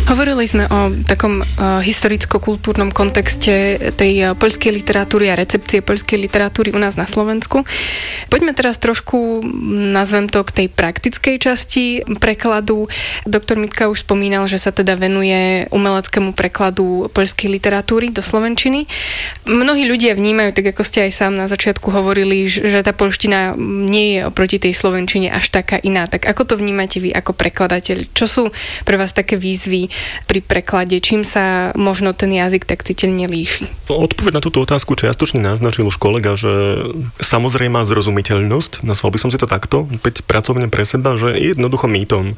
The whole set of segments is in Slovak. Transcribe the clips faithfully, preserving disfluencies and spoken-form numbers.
Hovorili sme o takom uh, historicko-kultúrnom kontexte tej uh, poľskej literatúry a recepcie poľskej literatúry u nás na Slovensku. Poďme teraz trošku, nazvem to, k tej praktickej časti prekladu. Doktor Mitka už spomínal, že sa teda venuje umeleckému prekladu poľskej literatúry do slovenčiny. Mnohí ľudia vnímajú, tak ako ste aj sám na začiatku hovorili, že tá poľština nie je oproti tej slovenčine až taká iná. Tak ako to vnímate vy ako prekladateľ? Čo sú pre vás také výzvy pri preklade? Čím sa možno ten jazyk tak citeľne líši? Odpoveď na túto otázku čiastočne naznačil už kolega, že samozrejme zrozumiteľnosť, nazval by som si to takto, opäť pracovne pre seba, že je jednoducho mýtom,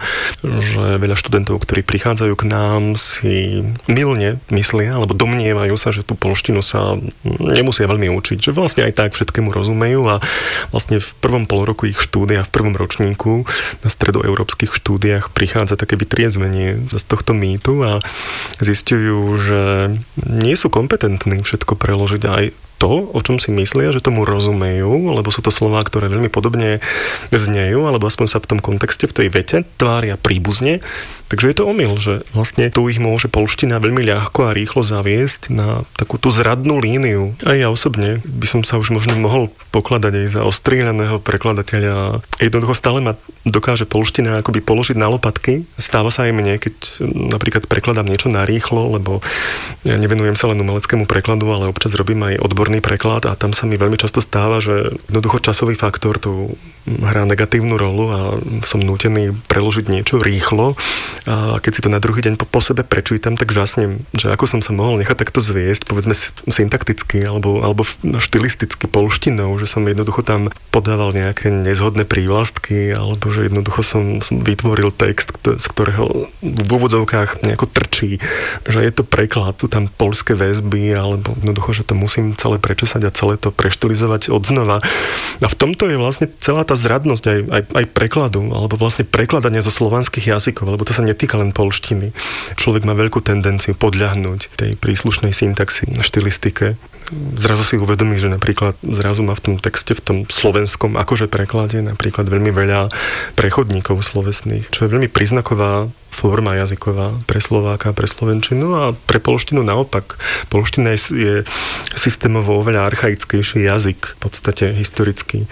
že veľa študentov, ktorí prichádzajú k nám, si mylne myslia, alebo domnievajú sa, že tú poľštinu sa nemusia veľmi učiť, že vlastne aj tak všetkému rozumejú a vlastne v prvom polroku ich štúdia, v prvom ročníku na stredoeurópskych štúdiách prichádza také vytriezvenie z tohto mýtu a zistujú, že nie sú kompetentní všetko preložiť aj to, o čom si myslia, že tomu rozumejú, lebo sú to slová, ktoré veľmi podobne znejú, alebo aspoň sa v tom kontexte, v tej vete tvária príbuzne. Takže je to omyl, že vlastne tu ich môže poľština veľmi ľahko a rýchlo zaviesť na takúto zradnú líniu. A ja osobne by som sa už možno mohol pokladať aj za ostrieľaného prekladateľa. Jednoducho stále ma dokáže poľština akoby položiť na lopatky. Stáva sa aj mne, keď napríklad prekladám niečo narýchlo, lebo ja nevenujem sa len umeleckému prekladu, ale občas robím aj odborný preklad a tam sa mi veľmi často stáva, že jednoducho časový faktor tu hrá negatívnu rolu a som nútený preložiť niečo rýchlo a keď si to na druhý deň po, po sebe prečítam, tak žasnem, že ako som sa mohol nechať takto zviesť, povedzme syntakticky alebo, alebo štilisticky poľštinou, že som jednoducho tam podával nejaké nezhodné prívlastky alebo že jednoducho som, som vytvoril text, z ktorého v úvodzovkách nejako trčí, že je to preklad, sú tam poľské väzby alebo jednoducho, že to musím celé prečesať a celé to preštilizovať odznova. A v tomto je vlastne celá tá zradnosť aj, aj, aj prekladu, alebo vlastne prekladania zo slovanských jazykov, lebo to sa netýka len poľštiny. Človek má veľkú tendenciu podľahnúť tej príslušnej syntaxi, štilistike. Zrazu si uvedomí, že napríklad zrazu má v tom texte, v tom slovenskom akože preklade napríklad veľmi veľa prechodníkov slovesných, čo je veľmi príznaková forma jazyková pre Slováka, pre slovenčinu a pre poľštinu naopak. Poľština je, je systémovo oveľa archaickejší jazyk, v podstate historický.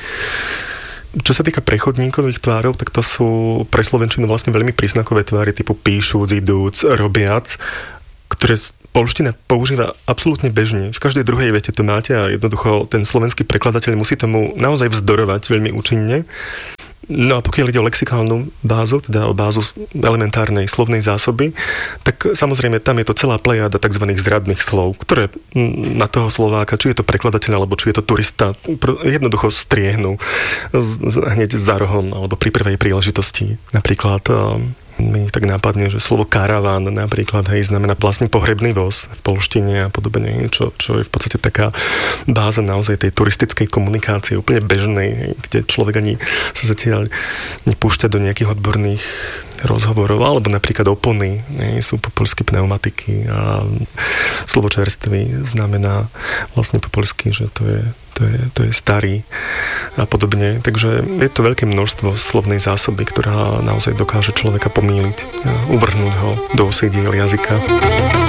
Čo sa týka prechodníkových tvárov, tak to sú pre slovenčinu vlastne veľmi príznakové tvary typu píšúc, idúc, robiac, ktoré poľština používa absolútne bežne. V každej druhej vete to máte a jednoducho ten slovenský prekladateľ musí tomu naozaj vzdorovať veľmi účinne. No a pokiaľ ide o lexikálnu bázu, teda o bázu elementárnej slovnej zásoby, tak samozrejme tam je to celá plejada tzv. Zradných slov, ktoré na toho Slováka, či je to prekladateľ, alebo či je to turista, jednoducho striehnú hneď za rohom, alebo pri prvej príležitosti. Napríklad mi tak nápadne, že slovo karaván napríklad, hej, znamená vlastne pohrebný voz v poľštine a podobne, čo, čo je v podstate taká báza naozaj tej turistickej komunikácie, úplne bežnej, hej, kde človek ani sa zatiaľ nepúšťa do nejakých odborných rozhovorov, alebo napríklad opony, hej, sú po poľsky pneumatiky a slovo čerstvý znamená vlastne po poľsky, že to je To je, to je starý a podobne. Takže je to veľké množstvo slovnej zásoby, ktorá naozaj dokáže človeka pomýliť a uvrhnúť ho do osiediel jazyka.